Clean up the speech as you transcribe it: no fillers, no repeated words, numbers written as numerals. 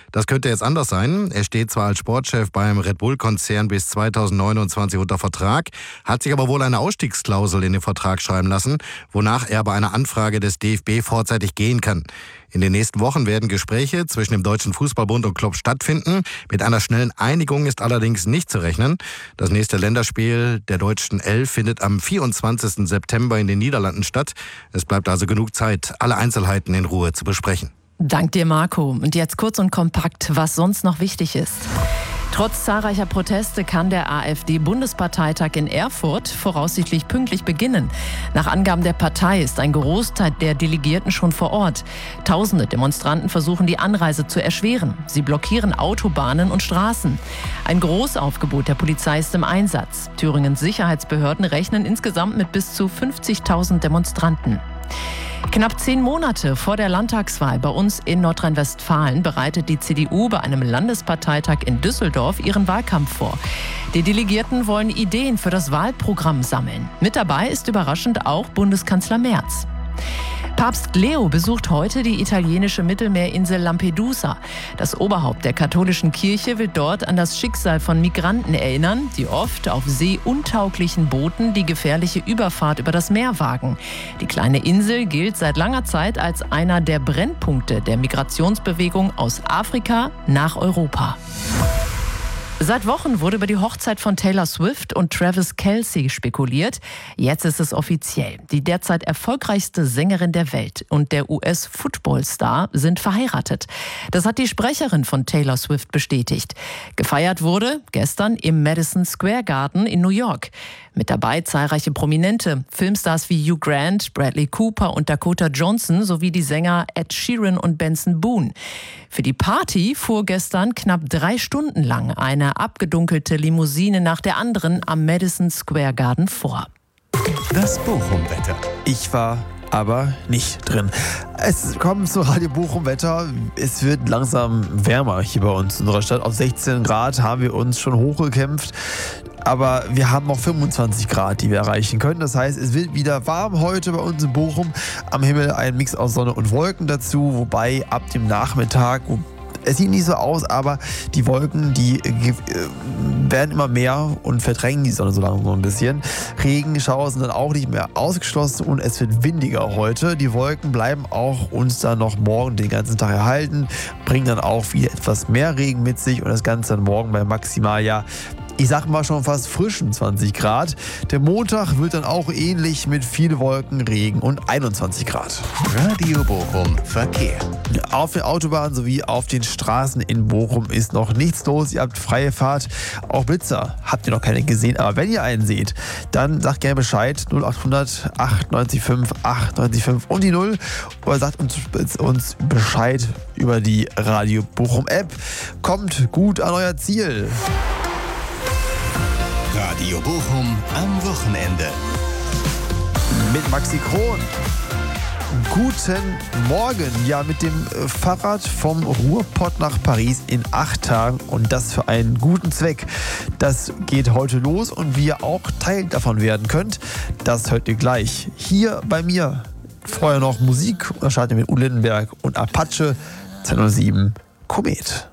Das könnte jetzt anders sein. Er steht zwar als Sportchef beim Red Bull-Konzern bis 2029 unter Vertrag, hat sich aber wohl eine Ausstiegsklausel in den Vertrag schreiben lassen, wonach er bei einer Anfrage des DFB vorzeitig gehen kann. In den nächsten Wochen werden Gespräche zwischen dem Deutschen Fußballbund und Club stattfinden. Mit einer schnellen Einigung ist allerdings nicht zu rechnen. Das nächste Länderspiel der deutschen Elf findet am 24. September in den Niederlanden statt. Es bleibt also genug Zeit, alle Einzelheiten in Ruhe zu besprechen. Dank dir, Marco. Und jetzt kurz und kompakt, was sonst noch wichtig ist. Trotz zahlreicher Proteste kann der AfD-Bundesparteitag in Erfurt voraussichtlich pünktlich beginnen. Nach Angaben der Partei ist ein Großteil der Delegierten schon vor Ort. Tausende Demonstranten versuchen, die Anreise zu erschweren. Sie blockieren Autobahnen und Straßen. Ein Großaufgebot der Polizei ist im Einsatz. Thüringens Sicherheitsbehörden rechnen insgesamt mit bis zu 50.000 Demonstranten. Knapp 10 Monate vor der Landtagswahl bei uns in Nordrhein-Westfalen bereitet die CDU bei einem Landesparteitag in Düsseldorf ihren Wahlkampf vor. Die Delegierten wollen Ideen für das Wahlprogramm sammeln. Mit dabei ist überraschend auch Bundeskanzler Merz. Papst Leo besucht heute die italienische Mittelmeerinsel Lampedusa. Das Oberhaupt der katholischen Kirche will dort an das Schicksal von Migranten erinnern, die oft auf seeuntauglichen Booten die gefährliche Überfahrt über das Meer wagen. Die kleine Insel gilt seit langer Zeit als einer der Brennpunkte der Migrationsbewegung aus Afrika nach Europa. Seit Wochen wurde über die Hochzeit von Taylor Swift und Travis Kelce spekuliert. Jetzt ist es offiziell. Die derzeit erfolgreichste Sängerin der Welt und der US-Football-Star sind verheiratet. Das hat die Sprecherin von Taylor Swift bestätigt. Gefeiert wurde gestern im Madison Square Garden in New York. Mit dabei zahlreiche Prominente, Filmstars wie Hugh Grant, Bradley Cooper und Dakota Johnson sowie die Sänger Ed Sheeran und Benson Boone. Für die Party fuhr gestern knapp 3 Stunden lang eine abgedunkelte Limousine nach der anderen am Madison Square Garden vor. Das Bochum-Wetter. Ich war aber nicht drin. Es kommt zu Radio Bochum-Wetter. Es wird langsam wärmer hier bei uns in unserer Stadt. Auf 16 Grad haben wir uns schon hochgekämpft. Aber wir haben noch 25 Grad, die wir erreichen können. Das heißt, es wird wieder warm heute bei uns in Bochum. Am Himmel ein Mix aus Sonne und Wolken dazu. Wobei ab dem Nachmittag, es sieht nicht so aus, aber die Wolken, die werden immer mehr und verdrängen die Sonne so langsam so ein bisschen. Regenschauer sind dann auch nicht mehr ausgeschlossen und es wird windiger heute. Die Wolken bleiben auch uns dann noch morgen den ganzen Tag erhalten, bringen dann auch wieder etwas mehr Regen mit sich und das Ganze dann morgen bei maximal, ich sag mal schon fast frischen 20 Grad. Der Montag wird dann auch ähnlich mit viel Wolken, Regen und 21 Grad. Radio Bochum Verkehr. Auf den Autobahnen sowie auf den Straßen in Bochum ist noch nichts los. Ihr habt freie Fahrt. Auch Blitzer habt ihr noch keine gesehen. Aber wenn ihr einen seht, dann sagt gerne Bescheid. 0800 895 895 und die 0. Oder sagt uns Bescheid über die Radio Bochum App. Kommt gut an euer Ziel. Radio Bochum am Wochenende. Mit Maxi Kron. Guten Morgen. Ja, mit dem Fahrrad vom Ruhrpott nach Paris in 8 Tagen und das für einen guten Zweck. Das geht heute los und wie ihr auch Teil davon werden könnt, das hört ihr gleich. Hier bei mir vorher noch Musik. Da starten wir mit Uhr Lindenberg und Apache 207 Komet.